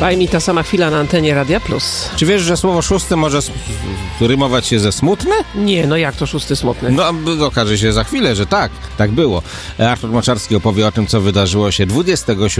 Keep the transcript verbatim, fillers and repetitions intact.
Trwa mi ta sama chwila na antenie Radia Plus. Czy wiesz, że słowo szósty może s- rymować się ze smutny? Nie, no jak to szósty smutny? No, b- okaże się za chwilę, że tak, tak było. Artur Moczarski opowie o tym, co wydarzyło się dwudziestego siódmego